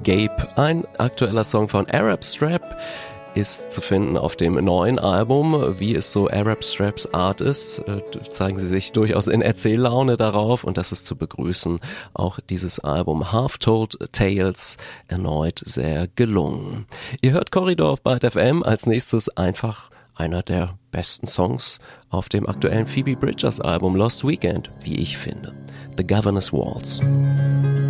Gabe, ein aktueller Song von Arab Strap, ist zu finden auf dem neuen Album. Wie es so Arab Straps Art ist, zeigen sie sich durchaus in Erzähllaune darauf und das ist zu begrüßen. Auch dieses Album Half-Told Tales erneut sehr gelungen. Ihr hört Korridor auf Byte FM, als nächstes einfach einer der besten Songs auf dem aktuellen Phoebe Bridgers Album Lost Weekend, wie ich finde. The Governor's Waltz.